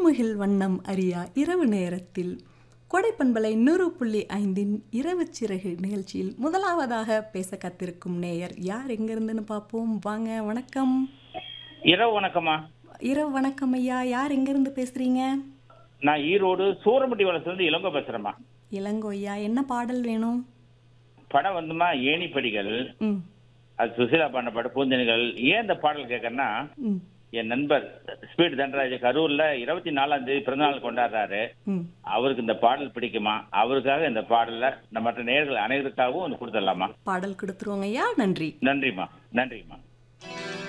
இருமுகில் வண்ணம் அறியா இரவு நேரத்தில் கொடைப்பண்பலை 100.5 இரவு சிறகு நிகழ்ச்சியில் முதலாவதாக பேச காத்திருக்கும் நேயர் யார் எங்கிருந்துன்னு பார்ப்போம். வாங்க, வணக்கம். இரவு வணக்கம்மா. இரவு வணக்கம் ஐயா. யார் எங்கிருந்து பேசுறீங்க? நான் ஈரோடு சூரமுட்டி வளத்துல இளங்கோ பேசுறேம்மா. இளங்கோ ஐயா, என்ன பாடல் வேணும்? படம் வந்துமா ஏணிப்படிகள். ம் அது சுசீலா பாடின பாட்டு பூந்தணிகள். ஏன் இந்த பாடல் கேட்கறேன்னா, ம் என் நண்பர் ஸ்பீட் தண்டராஜ் கரூர்ல 24ஆம் தேதி பிறந்தநாள் கொண்டாடுறாரு. ம் அவருக்கு இந்த பாடல் பிடிக்குமா? அவருக்காக இந்த பாடல்ல மற்ற நேயர்கள் அனைவருக்காகவும் கொடுத்துடலாமா? பாடல் கொடுத்துருவோங்க ஐயா. நன்றி. நன்றிம்மா.